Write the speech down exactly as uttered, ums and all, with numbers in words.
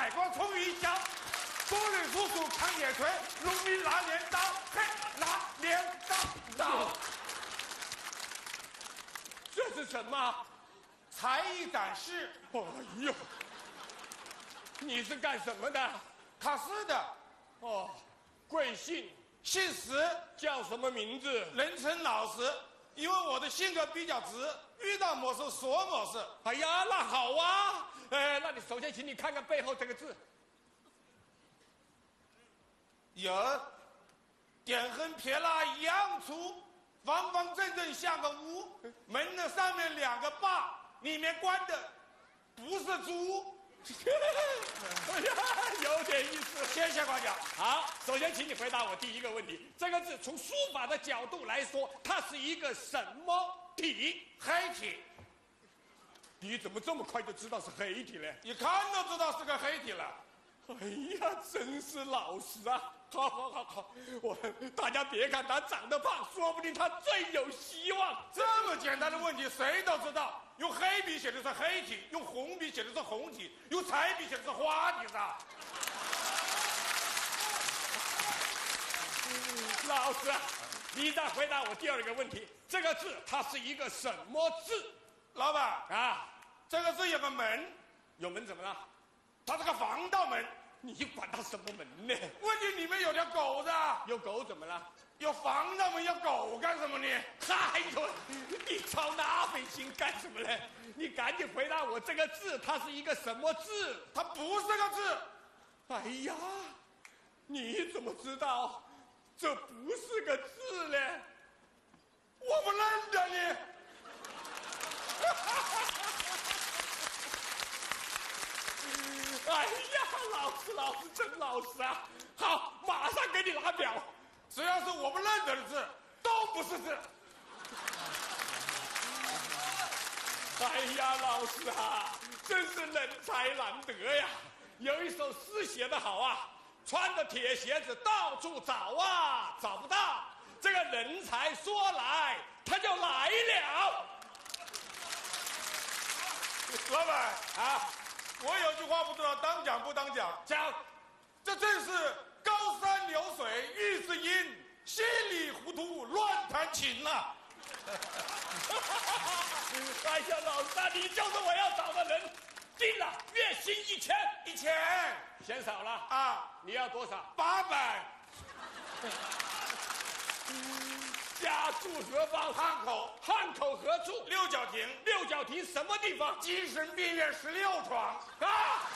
海光冲云霄，风雨叔叔扛铁锤，农民拿镰刀，嘿，拿镰刀刀。 这是什么？ 才艺展示。 哎呦，你是干什么的？ 考试的。 哦，贵姓？ 姓石， 叫什么名字？ 人称老石，因为我的性格比较直，遇到某事说某事。 哎呀，那好啊。哎，那你首先请你看看背后这个字。 有，点横撇捺一样粗，方方正正像个屋，门的上面两个把，里面关的不是猪。 哎呀，有点意思。 谢谢官长。 好，首先请你回答我第一个问题：这个字从书法的角度来说，它是一个什么体？ 黑体。 你怎么这么快就知道是黑体呢？ 一看都知道是个黑体了。 哎呀，真是老实啊！好好好好，我大家别看他长得胖，说不定他最有希望。 这么简单的问题谁都知道，用黑笔写的是黑体，用红笔写的是红体，用彩笔写的是花体上。 老师，你再回答我第二个问题：这个字它是一个什么字？ 老板啊， 这个字有个门， 有门怎么了？ 它是个防盗门。 你管它什么门呢？ 问题里面有条狗子。 有狗怎么了？ 有防盗门，有狗干什么呢？ 哎呦，你操那份心干什么呢？你赶紧回答我，这个字它是一个什么字？ 它不是个字。 哎呀，你怎么知道这不是个字呢？ 我不认得你。 哎呀，老师，老师真老实啊！好，马上给你拿表。 只要是我不认得的字，都不是字。 哎呀，老师啊，真是人才难得呀！有一首诗写得好啊，穿着铁鞋子到处找啊，找不到。这个人才说来，他就来了。 老板啊，我有句话不知道当讲不当讲。 讲， 这正是高山流水遇知音，稀里糊涂乱弹琴啊。 哎呀，老师啊，你就是我要找的人。定了，月薪一千， 一千嫌少了啊？ 你要多少？ 八百。 家住何方？ 汉口。 汉口何处？ 六角亭。 六角亭什么地方？ 精神病院十六床啊！